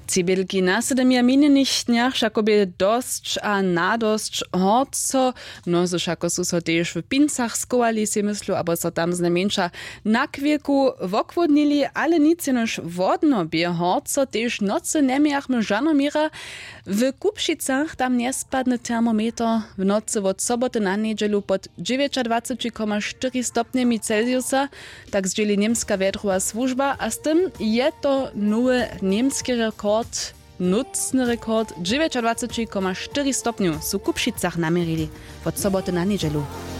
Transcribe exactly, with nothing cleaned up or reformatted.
Cibelki na sedemia minionych dniach všakoby dosť a nadosť horco, mnozo všako sú so tiež v Pincach skovali si myslu, abo so tam znamenša na kvilku vokvodnili, ale nic jenož vodno bie horco, tiež noce nemiachme žanomíra. W Kupšicach tam nespadne termometer w nocy od soboty na niedzielu pod dwadzieścia dziewięć przecinek cztery stopniami Celsiusa, tak zdzieli niemska wiatrowa służba, a z tym je to nowy niemski rekord, nucny rekord, dwadzieścia dziewięć przecinek cztery stopniu su Kupšicach namierili od soboty na niedzielu.